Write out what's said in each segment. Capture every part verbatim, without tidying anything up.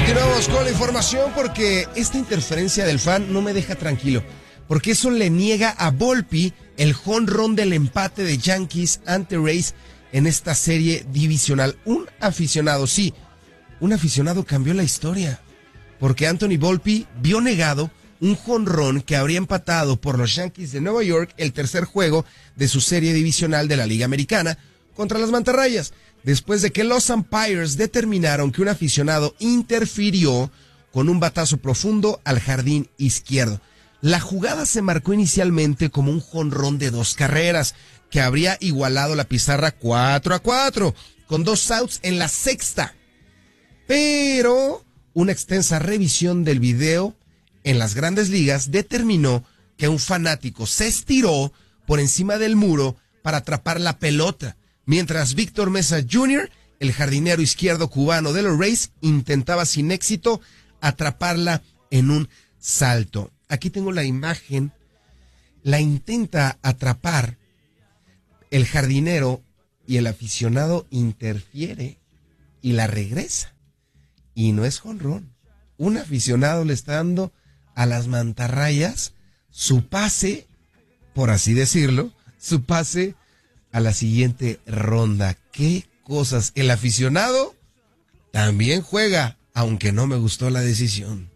Continuamos con la información porque esta interferencia del fan no me deja tranquilo, porque eso le niega a Volpi el jonrón del empate de Yankees ante Rays en esta serie divisional. Un aficionado, sí, un aficionado cambió la historia, porque Anthony Volpi vio negado un jonrón que habría empatado por los Yankees de Nueva York el tercer juego de su serie divisional de la Liga Americana contra las Mantarrayas, después de que los umpires determinaron que un aficionado interfirió con un batazo profundo al jardín izquierdo. La jugada se marcó inicialmente como un jonrón de dos carreras, que habría igualado la pizarra cuatro a cuatro, con dos outs en la sexta. Pero una extensa revisión del video en las Grandes Ligas determinó que un fanático se estiró por encima del muro para atrapar la pelota, mientras Víctor Mesa junior, el jardinero izquierdo cubano de los Rays, intentaba sin éxito atraparla en un salto. Aquí tengo la imagen. La intenta atrapar el jardinero y el aficionado interfiere y la regresa. Y no es jonrón. Un aficionado le está dando a las Mantarrayas su pase, por así decirlo, su pase a la siguiente ronda. ¿Qué cosas? El aficionado también juega, aunque no me gustó la decisión.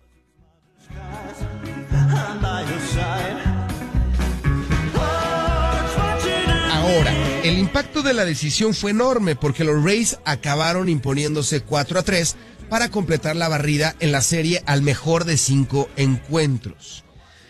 Ahora, el impacto de la decisión fue enorme porque los Rays acabaron imponiéndose cuatro a tres para completar la barrida en la serie al mejor de cinco encuentros.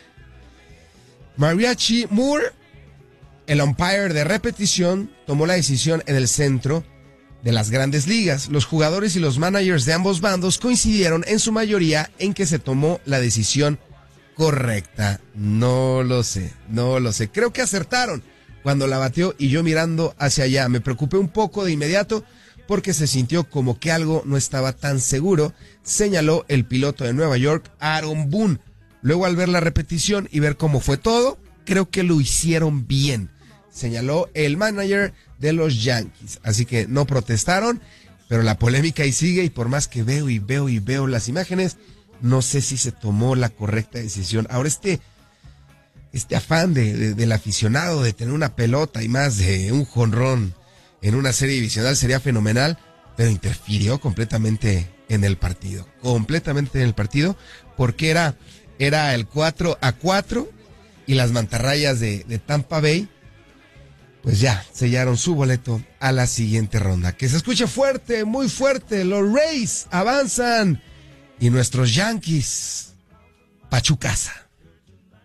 Mariachi Moore, el umpire de repetición, tomó la decisión en el centro de las Grandes Ligas. Los jugadores y los managers de ambos bandos coincidieron en su mayoría en que se tomó la decisión correcta. No lo sé, no lo sé. Creo que acertaron cuando la bateó y yo mirando hacia allá. Me preocupé un poco de inmediato porque se sintió como que algo no estaba tan seguro, señaló el piloto de Nueva York, Aaron Boone. Luego, al ver la repetición y ver cómo fue todo, creo que lo hicieron bien, señaló el manager de los Yankees. Así que no protestaron, pero la polémica ahí sigue, y por más que veo y veo y veo las imágenes, no sé si se tomó la correcta decisión. Ahora este, este afán de, de, del aficionado de tener una pelota y más de un jonrón en una serie divisional sería fenomenal, pero interfirió completamente en el partido, completamente en el partido, porque era, era el cuatro a cuatro y las Mantarrayas de, de Tampa Bay pues ya sellaron su boleto a la siguiente ronda. Que se escuche fuerte, muy fuerte, los Rays avanzan y nuestros Yankees pa' chu casa.